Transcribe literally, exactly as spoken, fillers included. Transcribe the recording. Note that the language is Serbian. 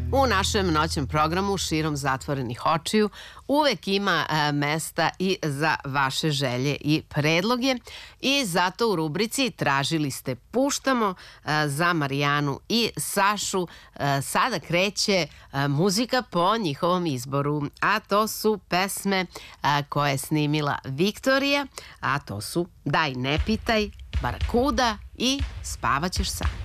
U našem noćnom programu Širom zatvorenih očiju uvek ima e, mesta i za vaše želje i predloge i zato u rubrici Tražili ste puštamo e, za Marijanu i Sašu e, sada kreće e, muzika po njihovom izboru, a to su pesme e, koje je snimila Viktorija, a to su Daj ne pitaj, Barakuda i Spavaćeš sam.